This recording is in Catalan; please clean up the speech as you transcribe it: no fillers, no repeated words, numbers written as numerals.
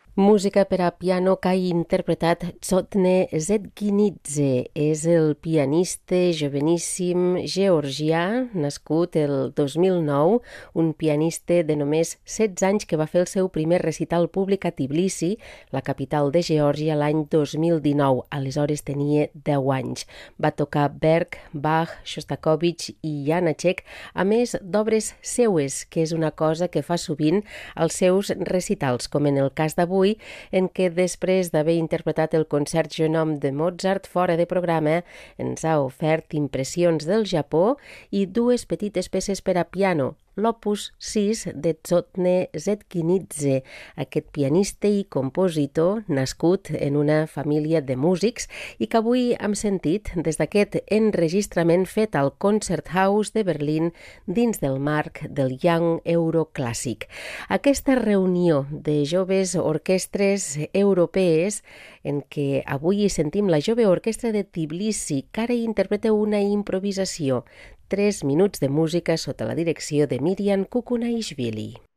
Música per a piano que ha interpretat Zsontne Zedginidze. És el pianista joveníssim georgià, nascut el 2009, un pianista de només 16 anys que va fer el seu primer recital públic a Tbilisi, la capital de Geòrgia, l'any 2019. Aleshores tenia 10 anys. Va tocar Berg, Bach, Shostakovich i Janacek, a més d'obres seues, que és una cosa que fa sovint als seus recitals, com en el cas d'avui, en què després d'haver interpretat el concert Genome de Mozart fora de programa, ens ha ofert impressions del Japó i dues petites peces per a piano, l'Opus 6 de Zsontne Zedginidze, aquest pianista i compositor nascut en una família de músics i que avui hem sentit des d'aquest enregistrament fet al Konzerthaus de Berlín dins del marc del Young Euro Clàssic. Aquesta reunió de joves orquestres europees en què avui hi sentim la jove orquestra de Tbilisi, que ara interpreta una improvisació. 3 minuts de música sota la direcció de Miriam Kukunaishvili.